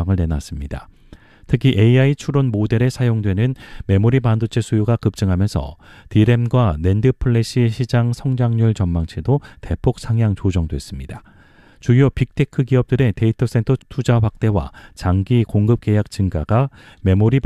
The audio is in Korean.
전망을 내놨습니다. 특히 AI 추론 모델에 사용되는 메모리 반도체 수요가 급증하면서 D램과 낸드 플래시 시장 성장률 전망치도 대폭 상향 조정됐습니다. 주요 빅테크 기업들의 데이터 센터 투자 확대와 장기 공급 계약 증가가 메모리